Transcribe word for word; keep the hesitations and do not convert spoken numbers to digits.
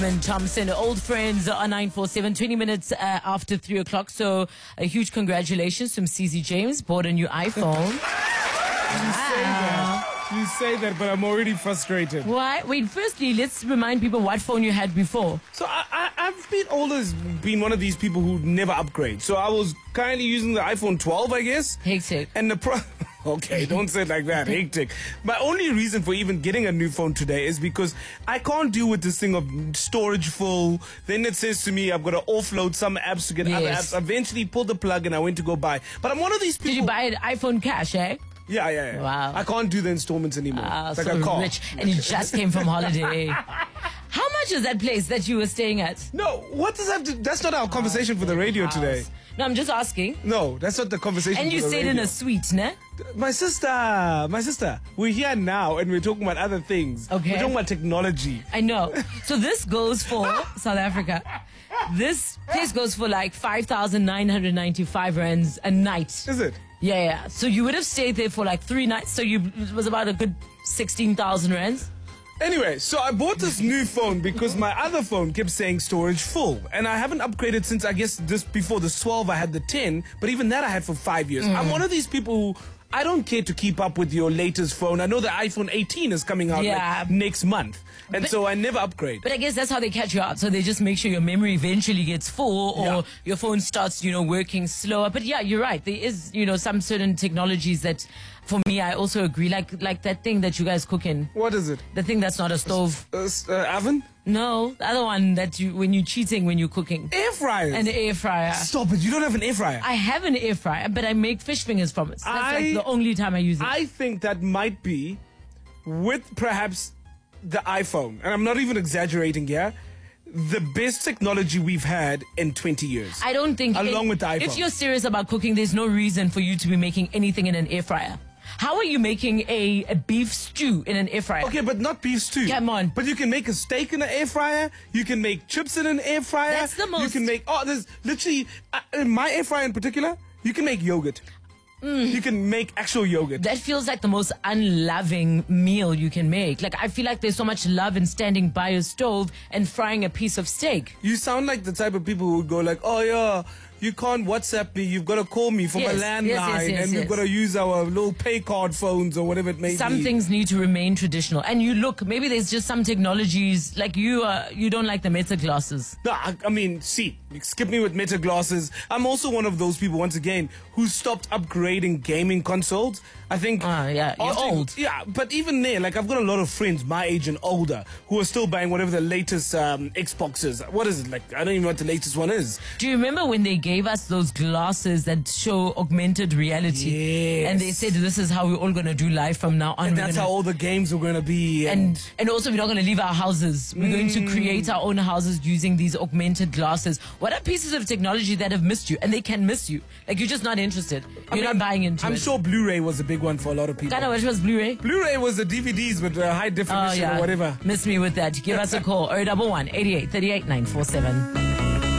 And Thompson, old friends on nine four seven, twenty minutes uh, after three o'clock. So a huge congratulations from C Z James, bought a new iPhone. You say that. You say that, but I'm already frustrated. Why? Wait, firstly, let's remind people what phone you had before. So I, I, I've been always been one of these people who never upgrade. So I was currently using the iPhone twelve, I guess. Hectic. And the pro... Okay, don't say it like that. Hectic. My only reason for even getting a new phone today is because I can't deal with this thing of storage full. Then it says to me I've got to offload some apps to get Yes. other apps. I eventually pulled the plug and I went to go buy. But I'm one of these people... Did you buy an iPhone cash, eh? Yeah, yeah, yeah. Wow. I can't do the installments anymore. Ah, it's like so a car. rich. And you just came from holiday. How much is that place that you were staying at? No, what does that have to... That's not our conversation for the radio today. No, I'm just asking. No, that's not the conversation And for you the stayed radio. in a suite, ne? My sister, my sister, we're here now and we're talking about other things. Okay. We're talking about technology. I know. So this goes for South Africa. This place goes for like five thousand nine hundred ninety-five rands a night. Is it? Yeah, yeah. So you would have stayed there for like three nights. So you it was about a good sixteen thousand rands. Anyway, so I bought this new phone because my other phone kept saying storage full. And I haven't upgraded since, I guess, this before the twelve, I had the ten. But even that I had for five years. Mm. I'm one of these people who, I don't care to keep up with your latest phone. I know the iPhone eighteen is coming out Yeah. like next month. And But- so I never upgrade. But I guess that's how they catch you out. So they just make sure your memory eventually gets full or Yeah. your phone starts, you know, working slower. But yeah, you're right. There is, you know, some certain technologies that, for me, I also agree. Like like that thing that you guys cook in. What is it? The thing that's not a stove. Uh, s- uh, oven? No, the other one that you, when you're cheating when you're cooking. Air fryer. An air fryer. Stop it, you don't have an air fryer. I have an air fryer, but I make fish fingers from it. So that's I- like the only time I use it. I think that might be, with perhaps the iPhone, and I'm not even exaggerating here, the best technology we've had in twenty years. I don't think... Along with the iPhone. If you're serious about cooking, there's no reason for you to be making anything in an air fryer. How are you making a, a beef stew in an air fryer? Okay, but not beef stew. Come on. But you can make a steak in an air fryer. You can make chips in an air fryer. That's the You most- can make... Oh, there's literally... Uh, in my air fryer in particular, you can make yogurt. You can make actual yogurt. That feels like the most unloving meal you can make. Like, I feel like there's so much love in standing by a stove and frying a piece of steak. You sound like the type of people who would go like, oh yeah, you can't WhatsApp me, you've got to call me for Yes, my yes, landline, yes, yes, and we've yes. got to use our little pay card phones or whatever it may Some be. things need to remain traditional. And you look, maybe there's just some technologies, like you uh, you don't like the meta glasses. No, I, I mean, see, skip me with meta glasses. I'm also one of those people, once again, who stopped upgrading gaming consoles. I think... Ah, yeah, you're after- old. Yeah, but even there, like, I've got a lot of friends my age and older who are still buying whatever the latest um, Xboxes. What is it? Like, I don't even know what the latest one is. Do you remember when they gave us those glasses that show augmented reality? Yes. And they said, this is how we're all going to do life from now on. And We're that's gonna- how all the games are going to be. And and also we're not going to leave our houses. We're going to create our own houses using these augmented glasses. What are pieces of technology that have missed you? And they can miss you. Like, you're just not interested. You're I mean, not buying into I'm it. sure Blu-ray was a big one for a lot of people. Kind of which was Blu-ray? Blu-ray was the D V Ds with uh, high Oh definition yeah. or whatever. Miss me with that. Give us a call. oh one one, eighty-eight, thirty-eight, nine four seven.